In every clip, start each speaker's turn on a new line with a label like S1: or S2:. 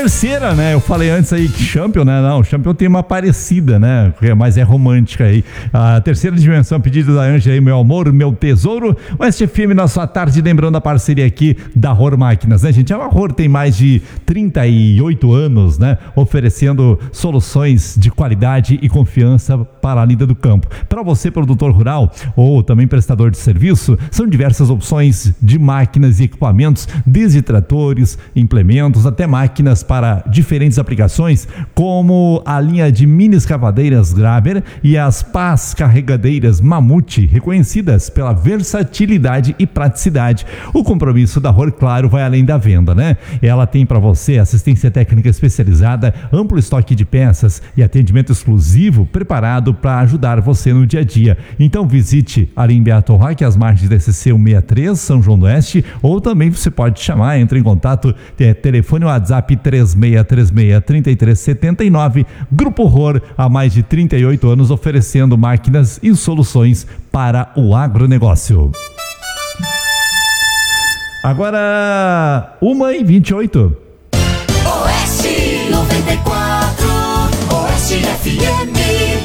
S1: terceira, né? Eu falei antes aí que Champion, né? Não, Champion tem uma parecida, né? Mas é romântica aí. A terceira dimensão, pedido da Ângela aí, meu amor, meu tesouro. O SFM na sua tarde, lembrando a parceria aqui da Ror Máquinas, né, gente? A Ror tem mais de 38 anos, né? Oferecendo soluções de qualidade e confiança para a lida do campo. Para você, produtor rural ou também prestador de serviço, são diversas opções de máquinas e equipamentos, desde tratores, implementos, até máquinas para diferentes aplicações, como a linha de mini escavadeiras Graber e as pás carregadeiras Mamute, reconhecidas pela versatilidade e praticidade. O compromisso da Ror, claro, vai além da venda, né? Ela tem para você assistência técnica especializada, amplo estoque de peças e atendimento exclusivo preparado para ajudar você no dia a dia. Então visite ali em Beato Roque, as margens da SC 163, São João do Oeste, ou também você pode chamar, entre em contato, telefone WhatsApp 3636-3379. Grupo Ror, há mais de 38 anos oferecendo máquinas e soluções para o agronegócio. Agora, 1h28.
S2: Oeste 94, Oeste FM.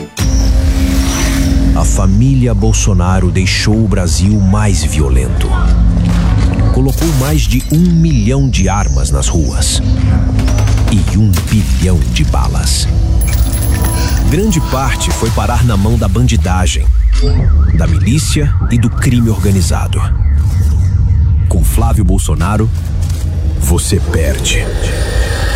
S3: A família Bolsonaro deixou o Brasil mais violento. Colocou mais de 1 milhão de armas nas ruas e 1 bilhão de balas. Grande parte foi parar na mão da bandidagem, da milícia e do crime organizado. Com Flávio Bolsonaro, você perde.